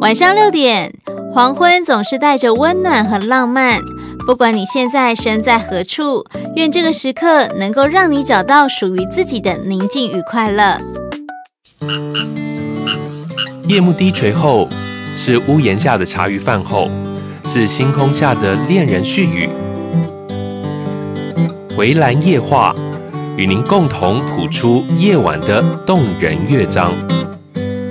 晚上6点，黄昏总是带着温暖和浪漫。不管你现在身在何处，愿这个时刻能够让你找到属于自己的宁静与快乐。 夜幕低垂后，是屋檐下的茶余饭后，是星空下的恋人絮语。回蓝夜话，与您共同谱出夜晚的动人乐章。